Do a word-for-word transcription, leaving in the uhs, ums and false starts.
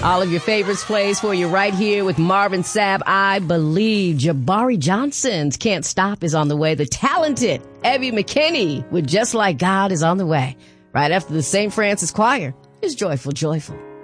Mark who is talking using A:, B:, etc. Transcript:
A: All of your favorites plays for you right here with Marvin Sapp. I Believe. Jabari Johnson's Can't Stop is on the way. The talented Evie McKinney with Just Like God is on the way. Right after the Saint Francis Choir is Joyful, Joyful.